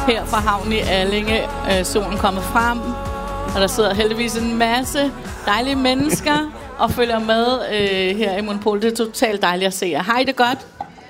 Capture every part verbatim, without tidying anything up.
her fra havnen i Allinge. Øh, solen kommer frem, og der sidder heldigvis en masse dejlige mennesker og følger med øh, her i Monopol. Det er totalt dejligt at se jer. Hej, det er godt.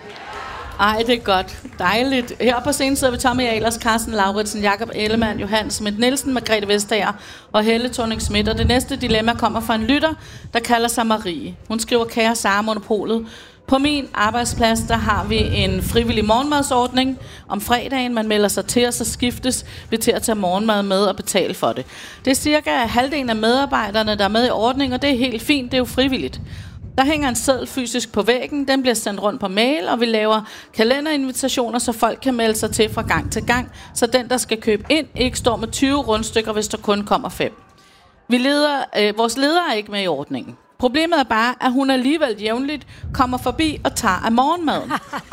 Ej, det er godt. Dejligt. Her på scenen sidder vi Tommy Ahlers, Carsten Lauritsen, Jakob Ellemann, Johan Schmidt Nielsen, Margrethe Vestager og Helle Thorning-Schmidt. Og det næste dilemma kommer fra en lytter, der kalder sig Marie. Hun skriver: kære Sara, Monopolet. På min arbejdsplads, der har vi en frivillig morgenmadsordning. Om fredagen, man melder sig til, og så skiftes vi til at tage morgenmad med og betale for det. Det er cirka halvdelen af medarbejderne, der er med i ordningen, og det er helt fint, det er jo frivilligt. Der hænger en seddel fysisk på væggen, den bliver sendt rundt på mail, og vi laver kalenderinvitationer, så folk kan melde sig til fra gang til gang, så den, der skal købe ind, ikke står med tyve rundstykker, hvis der kun kommer fem. Vi leder, øh, vores leder er ikke med i ordningen. Problemet er bare, at hun alligevel jævnligt kommer forbi og tager af morgenmaden.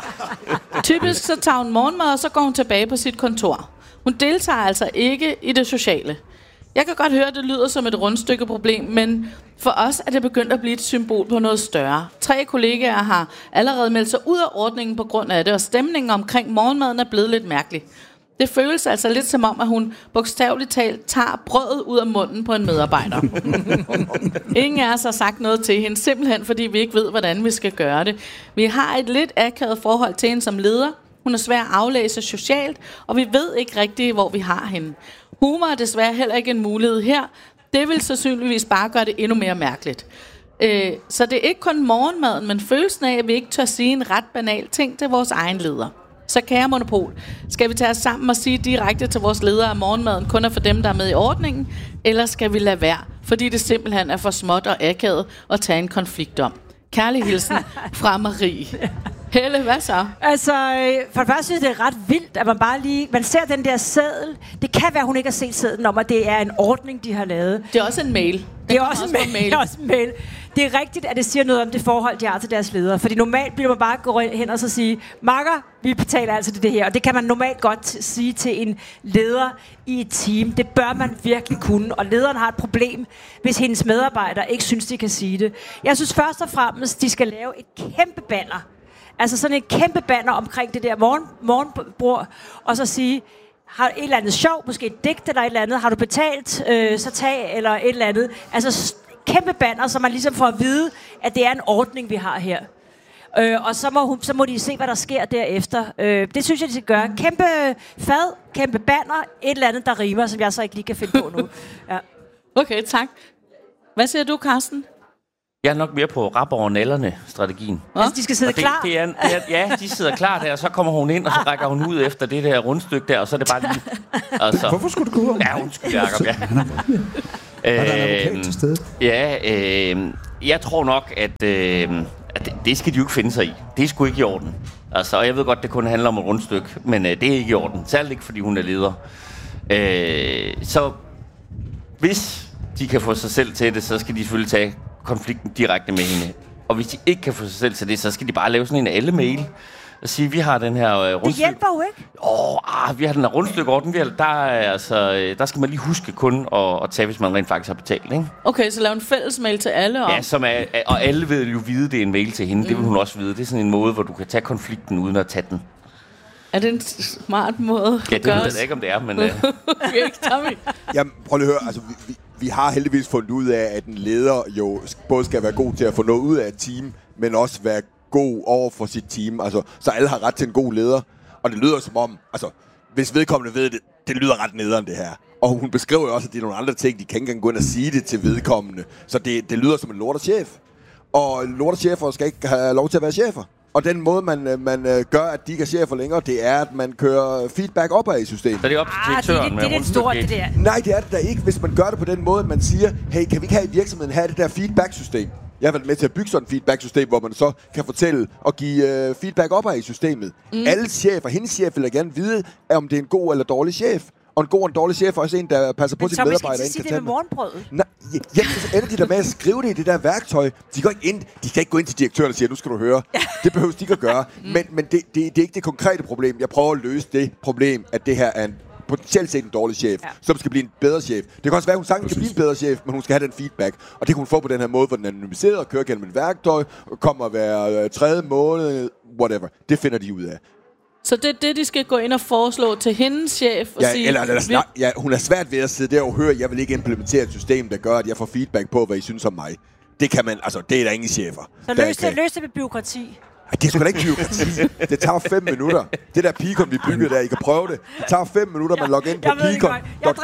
Typisk så tager hun morgenmad, og så går hun tilbage på sit kontor. Hun deltager altså ikke i det sociale. Jeg kan godt høre, at det lyder som et rundstykkeproblem, men for os er det begyndt at blive et symbol på noget større. Tre kollegaer har allerede meldt sig ud af ordningen på grund af det, og stemningen omkring morgenmaden er blevet lidt mærkelig. Det føles altså lidt som om, at hun bogstaveligt talt tager brødet ud af munden på en medarbejder. Ingen af os har sagt noget til hende, simpelthen fordi vi ikke ved, hvordan vi skal gøre det. Vi har et lidt akavet forhold til hende som leder. Hun er svær at aflæse socialt, og vi ved ikke rigtigt, hvor vi har hende. Humor er desværre heller ikke en mulighed her. Det vil sandsynligvis bare gøre det endnu mere mærkeligt. Øh, så det er ikke kun morgenmaden, men følelsen af, at vi ikke tør sige en ret banal ting til vores egen leder. Så kære Monopol, skal vi tage os sammen og sige direkte til vores ledere, at morgenmaden kun er for dem, der er med i ordningen, eller skal vi lade være, fordi det simpelthen er for småt og akavet at tage en konflikt om? Kærlig hilsen fra Marie. Helle, hvad så? Altså, for det første synes jeg, det er ret vildt, at man bare lige... Man ser den der seddel. Det kan være, hun ikke har set sedlen om, at det er en ordning, de har lavet. Det er også en mail. Det er også en mail. mail. Det er også en mail. Det er rigtigt, at det siger noget om det forhold, de har til deres ledere. Fordi normalt bliver man bare gå hen og så sige, makker, vi betaler altså det her. Og det kan man normalt godt sige til en leder i et team. Det bør man virkelig kunne. Og lederen har et problem, hvis hendes medarbejdere ikke synes, de kan sige det. Jeg synes først og fremmest, de skal lave et kæmpe banner. Altså sådan et kæmpe banner omkring det der morgen, morgenbord, og så sige, har du et eller andet sjov, måske et digt eller et eller andet, har du betalt, øh, så tag, eller et eller andet. Altså kæmpe banner, så man ligesom får at vide, at det er en ordning, vi har her. Øh, og så må, hun, så må de se, hvad der sker derefter. Øh, det synes jeg, de skal gøre. Kæmpe fad, kæmpe banner, et eller andet, der rimer, som jeg så ikke lige kan finde på nu. Ja. Okay, tak. Hvad siger du, Carsten? Jeg er nok mere på rap over nælderne-strategien. Altså, de skal sidde det, klar? Det er, det er, ja, de sidder klar der, og så kommer hun ind, og så rækker hun ud efter det der rundstykke der, og så er det bare lige... Altså, hvorfor skulle du gå ud? Ja, undskyld, Jacob, ja. Er der en advokat til stede? Ja, øh, jeg tror nok, at, øh, at det, det skal de jo ikke finde sig i. Det er sgu ikke i orden. Altså, og jeg ved godt, det kun handler om et rundstykke, men øh, det er ikke i orden. Særligt ikke, fordi hun er leder. Øh, så hvis de kan få sig selv til det, så skal de selvfølgelig tage konflikten direkte med hende. Og hvis de ikke kan få sig selv til det, så skal de bare lave sådan en alle-mail og sige, vi har den her øh, rundstykke. Det hjælper jo ikke. Åh, ah, vi har den her rundstykkeordning. Der, altså, der skal man lige huske kun at, at tage, hvis man rent faktisk har betalt, ikke? Okay, så lav en fælles mail til alle. Og... Ja, som er, og alle vil jo vide, det er en mail til hende. Mm. Det vil hun også vide. Det er sådan en måde, hvor du kan tage konflikten uden at tage den. Er det en smart måde? Ja, det ved jeg ikke, om det er, men... uh... ikke, Tommy. Jamen, prøv lige at høre. Altså, vi, vi, vi har heldigvis fundet ud af, at en leder jo både skal være god til at få noget ud af et team, men også være god over for sit team. Altså, så alle har ret til en god leder. Og det lyder som om, altså, hvis vedkommende ved det, det lyder ret nederen, det her. Og hun beskriver jo også, at det er nogle andre ting, de kan ikke engang gå ind og sige det til vedkommende. Så det, det lyder som en lorterchef. Og lorterchefer skal ikke have lov til at være chefer. Og den måde, man, man gør, at de ikke er chefer længere, det er, at man kører feedback opad i systemet. Så det er op til direktøren. Ah, det, det, det er den store, det der. Nej, det er det da ikke, hvis man gør det på den måde, man siger, hey, kan vi ikke have i virksomheden have det der feedback-system? Jeg har været med til at bygge sådan et feedback-system, hvor man så kan fortælle og give uh, feedback opad i systemet. Mm. Alle chefer, hendes chef vil gerne vide, om det er en god eller dårlig chef. Og en god og en dårlig chef er også en, der passer på sine medarbejdere. Men så skal de sige det med morgenbrødet? Nej, ja, ja, så ender de der med at skrive det i det der værktøj. De, går ikke ind, de skal ikke gå ind til direktøren og sige, nu skal du høre. Det behøver de ikke at gøre. Mm. Men, men det, det, det er ikke det konkrete problem. Jeg prøver at løse det problem, at det her er en potentielt set en dårlig chef, ja. Som skal blive en bedre chef. Det kan også være, at hun sagtens kan blive en bedre chef, men hun skal have den feedback. Og det kan hun få på den her måde, hvor den er anonymiseret og kører gennem et værktøj, og kommer hver tredje måned, whatever. Det finder de ud af. Så det er det, de skal gå ind og foreslå til hendes chef og ja, sige... Eller, eller snak, ja, hun er svært ved at sidde der og høre, jeg vil ikke implementere et system, der gør, at jeg får feedback på, hvad I synes om mig. Det kan man, altså, det er der ingen chefer. Så løs det, løs det med bureaukrati. Ej, det er sgu da ikke bureaukrati. Det tager fem minutter. Det der Picon, vi byggede der, I kan prøve det. Det tager fem minutter, man logger ind på Picon. Jeg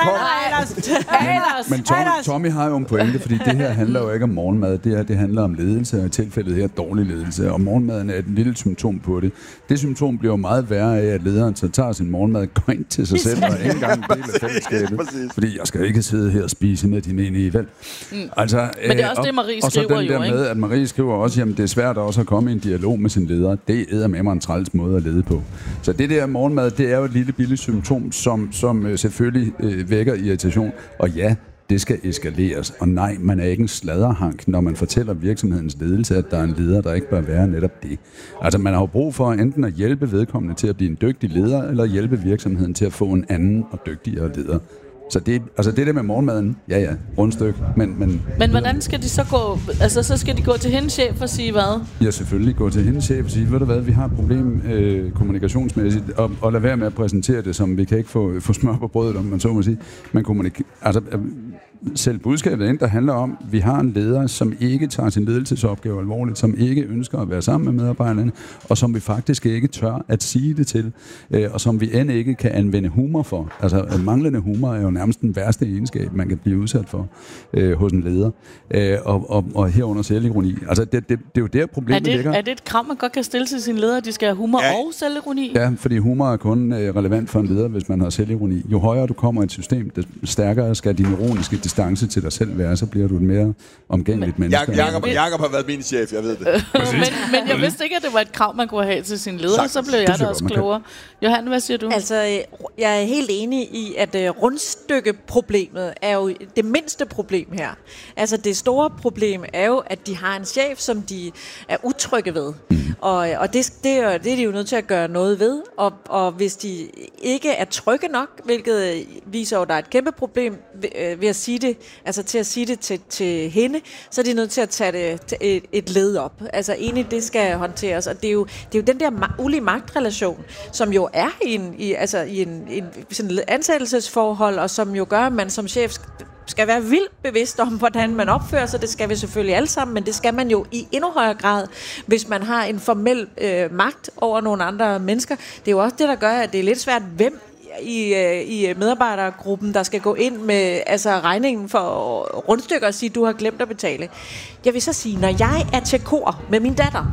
driller Men Tommy, Tommy har jo en pointe, fordi det her handler jo ikke om morgenmad. Det her det handler om ledelse, og i tilfældet her dårlig ledelse. Og morgenmaden er et lille symptom på det. Det symptom bliver jo meget værre af, at lederen så tager sin morgenmad, går ind til sig selv og ikke engang en del af fællesskabet. Fordi jeg skal ikke sidde her og spise med de menige vel. Mm. Altså, Men det er også øh, det, Marie og, skriver og så den der jo, med, at Marie skriver også, jamen det er svært også at komme i en dialog med sin leder. Det æder med mig en træls måde at lede på. Så det der morgenmad, det er jo et lille billigt symptom, som, som øh, selvfølgelig øh, vækker irritation. Og ja, det skal eskaleres. Og nej, man er ikke en sladderhank, når man fortæller virksomhedens ledelse, at der er en leder, der ikke bør være netop det. Altså man har jo brug for enten at hjælpe vedkommende til at blive en dygtig leder, eller hjælpe virksomheden til at få en anden og dygtigere leder. Så det, altså det der med morgenmaden, ja ja, rundstykke, men... Men, men hvordan skal de så gå? Altså så skal de gå til hendes chef og sige hvad? Ja, selvfølgelig gå til hendes chef og sige, ved du hvad, vi har et problem øh, kommunikationsmæssigt, og, og lad være med at præsentere det som, vi kan ikke få, få smør på brødet, om man så må sige. Men kommunik- altså, øh, selv budskabet ind, der handler om, at vi har en leder, som ikke tager sin ledelsesopgave alvorligt, som ikke ønsker at være sammen med medarbejderne, og som vi faktisk ikke tør at sige det til, øh, og som vi end ikke kan anvende humor for. Altså manglende humor er jo nærmest den værste egenskab, man kan blive udsat for øh, hos en leder, øh, og, og, og herunder selvironi. Altså det, det, det er jo der problemet er det, ligger. Er det et krav, man godt kan stille til sin leder, at de skal have humor ja. og selvironi? Ja, fordi humor er kun øh, relevant for en leder, hvis man har selvironi. Jo højere du kommer i et system, det stærkere skal din ironiske distance til dig selv være, så bliver du et mere omgængeligt menneske. Jakob, Jakob har været min chef, jeg ved det. men, men jeg vidste ikke, at det var et krav, man kunne have til sin leder, Sagt. så blev jeg da også klogere. Johan, hvad siger du? Altså, jeg er helt enig i, at uh, rundstykkeproblemet er jo det mindste problem her. Altså, det store problem er jo, at de har en chef, som de er utrygge ved. Mm. Og, og det, det, er, det er de jo nødt til at gøre noget ved. Og, og hvis de ikke er trygge nok, hvilket viser jo, at der er et kæmpe problem ved, ved at sige det, altså til at sige det til, til hende, så er de nødt til at tage det, et, et led op. Altså egentlig, det skal håndteres. Og det er jo, det er jo den der ma- ulige magtrelation, som jo er i en, i, altså i en, en sådan ansættelsesforhold, og som jo gør, at man som chef skal være vildt bevidst om, hvordan man opfører sig. Det skal vi selvfølgelig alle sammen, men det skal man jo i endnu højere grad, hvis man har en formel øh, magt over nogle andre mennesker. Det er jo også det, der gør, at det er lidt svært, hvem i, i medarbejdergruppen, der skal gå ind med altså regningen for rundstykker og sige, du har glemt at betale. Jeg vil så sige, når jeg er til kor med min datter,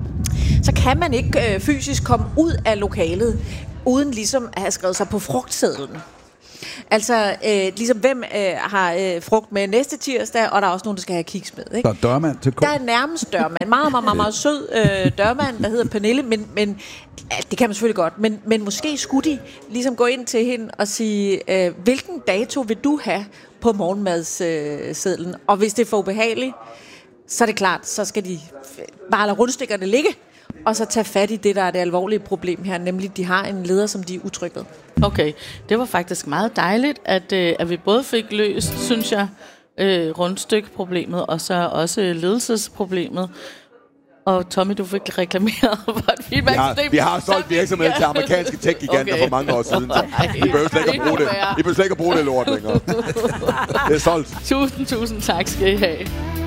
så kan man ikke øh, fysisk komme ud af lokalet, uden ligesom at have skrevet sig på frugtsedlen. Altså, øh, ligesom hvem øh, har øh, frugt med næste tirsdag, og der er også nogen, der skal have kiks med. Ikke? Der er dørmand til kor. Der er nærmest dørmand. Meget, meget, meget, meget sød øh, dørmand, der hedder Pernille, men, men ja, det kan man selvfølgelig godt. Men, men måske skulle de ligesom gå ind til hende og sige, øh, hvilken dato vil du have på morgenmadssedlen? Øh, og hvis det er for ubehageligt, så er det klart, så skal de bare lade rundstikkerne ligge, og så tage fat i det, der er det alvorlige problem her, nemlig at de har en leder, som de er utrygge ved. Okay, det var faktisk meget dejligt, at, øh, at vi både fik løst, synes jeg, øh, rundstykproblemet, og så også ledelsesproblemet. Og Tommy, du fik reklameret for et feedback-system. Vi har solgt virksomhed til amerikanske tech-giganter okay. for mange år siden. I behøver slet ikke at bruge det. I behøver slet ikke at bruge det lort længere. Det er solgt. Tusind, tusind tak skal I have.